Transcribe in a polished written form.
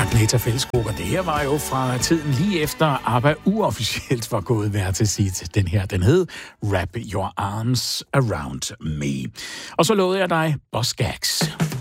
Agneta Fællesskog, og det her var jo fra tiden lige efter ABBA uofficielt var gået hver til sit. Den her, den hed Wrap Your Arms Around Me. Og så lovede jeg dig Boss Gags.